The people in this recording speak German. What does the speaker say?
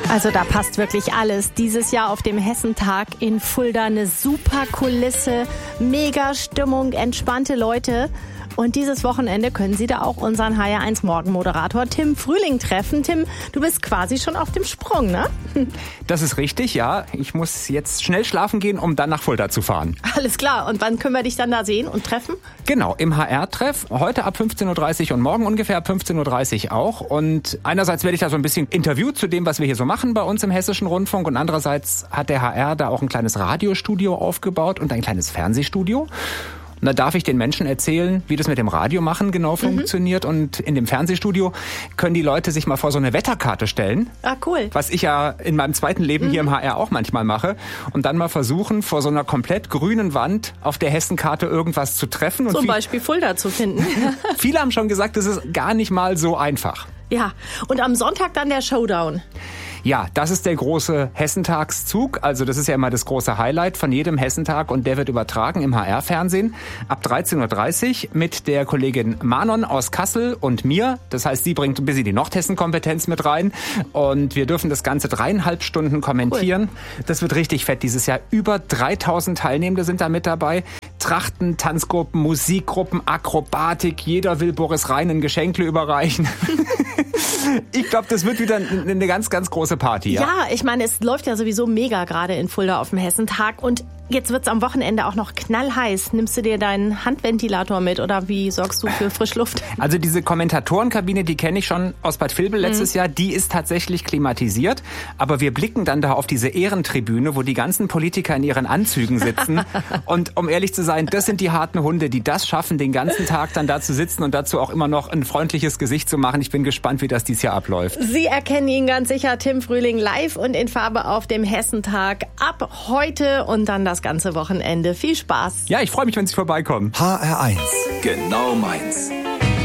Also da passt wirklich alles. Dieses Jahr auf dem Hessentag in Fulda eine super Kulisse, mega Stimmung, entspannte Leute. Und dieses Wochenende können Sie da auch unseren HR1 Morgenmoderator Tim Frühling treffen. Tim, du bist quasi schon auf dem Sprung, ne? Das ist richtig, ja. Ich muss jetzt schnell schlafen gehen, um dann nach Fulda zu fahren. Alles klar. Und wann können wir dich dann da sehen und treffen? Genau, im HR-Treff. Heute ab 15.30 Uhr und morgen ungefähr ab 15.30 Uhr auch. Und einerseits werde ich da so ein bisschen interviewt zu dem, was wir hier so machen bei uns im Hessischen Rundfunk. Und andererseits hat der HR da auch ein kleines Radiostudio aufgebaut und ein kleines Fernsehstudio. Und da darf ich den Menschen erzählen, wie das mit dem Radiomachen genau funktioniert. Und in dem Fernsehstudio können die Leute sich mal vor so eine Wetterkarte stellen. Ah, cool. Was ich ja in meinem zweiten Leben hier im HR auch manchmal mache. Und dann mal versuchen, vor so einer komplett grünen Wand auf der Hessenkarte irgendwas zu treffen. Und Zum Beispiel Fulda zu finden. Viele haben schon gesagt, das ist gar nicht mal so einfach. Ja, und am Sonntag dann der Showdown. Ja, das ist der große Hessentagszug. Also das ist ja immer das große Highlight von jedem Hessentag und der wird übertragen im HR-Fernsehen ab 13.30 Uhr mit der Kollegin Manon aus Kassel und mir. Das heißt, sie bringt ein bisschen die Nordhessen-Kompetenz mit rein und wir dürfen das Ganze 3,5 Stunden kommentieren. Cool. Das wird richtig fett dieses Jahr. Über 3000 Teilnehmende sind da mit dabei. Trachten, Tanzgruppen, Musikgruppen, Akrobatik. Jeder will Boris Rhein ein Geschenkle überreichen. Ich glaube, das wird wieder eine ganz, ganz große Party. Ja, ich meine, es läuft ja sowieso mega gerade in Fulda auf dem Hessentag. Und jetzt wird's am Wochenende auch noch knallheiß. Nimmst du dir deinen Handventilator mit oder wie sorgst du für Frischluft? Also diese Kommentatorenkabine, die kenne ich schon aus Bad Vilbel letztes Jahr. Die ist tatsächlich klimatisiert. Aber wir blicken dann da auf diese Ehrentribüne, wo die ganzen Politiker in ihren Anzügen sitzen. Und um ehrlich zu sein, das sind die harten Hunde, die das schaffen, den ganzen Tag dann da zu sitzen und dazu auch immer noch ein freundliches Gesicht zu machen. Ich bin gespannt, wie das dieses Jahr abläuft. Sie erkennen ihn ganz sicher, Tim Frühling, live und in Farbe auf dem Hessentag ab heute und dann das ganze Wochenende. Viel Spaß. Ja, ich freue mich, wenn Sie vorbeikommen. HR1. Genau meins.